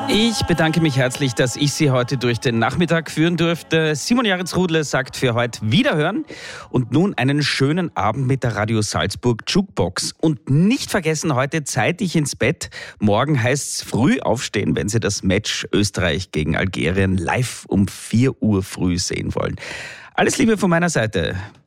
Ich bedanke mich herzlich, dass ich Sie heute durch den Nachmittag führen durfte. Simon Jaritzrudle sagt für heute Wiederhören und nun einen schönen Abend mit der Radio Salzburg Jukebox. Und nicht vergessen, heute zeitig ins Bett. Morgen heißt's früh aufstehen, wenn Sie das Match Österreich gegen Algerien live um 4 Uhr früh sehen wollen. Alles Liebe von meiner Seite.